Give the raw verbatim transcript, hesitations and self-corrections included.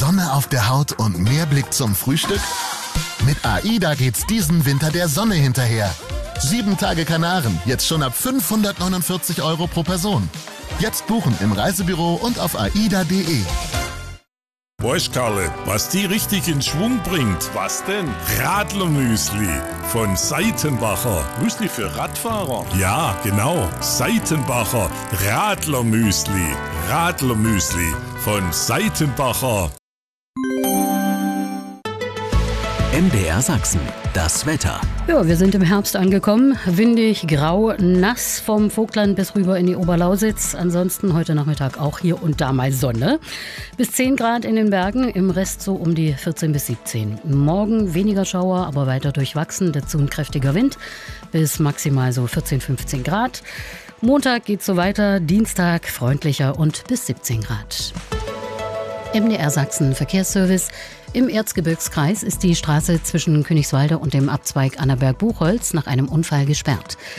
Sonne auf der Haut und mehr Blick zum Frühstück? Mit AIDA geht's diesen Winter der Sonne hinterher. Sieben Tage Kanaren, jetzt schon ab fünfhundertneunundvierzig Euro pro Person. Jetzt buchen im Reisebüro und auf aida punkt de. Weißt Karle, was die richtig in Schwung bringt? Was denn? Radlermüsli von Seitenbacher. Müsli für Radfahrer? Ja, genau. Seitenbacher Radlermüsli. Radlermüsli von Seitenbacher. M D R Sachsen, das Wetter. Ja, wir sind im Herbst angekommen. Windig, grau, nass vom Vogtland bis rüber in die Oberlausitz. Ansonsten heute Nachmittag auch hier und da mal Sonne. Bis zehn Grad in den Bergen, im Rest so um die vierzehn bis siebzehn. Morgen weniger Schauer, aber weiter durchwachsen. Dazu ein kräftiger Wind bis maximal so vierzehn, fünfzehn Grad. Montag geht's so weiter, Dienstag freundlicher und bis siebzehn Grad. M D R Sachsen Verkehrsservice. Im Erzgebirgskreis ist die Straße zwischen Königswalde und dem Abzweig Annaberg-Buchholz nach einem Unfall gesperrt.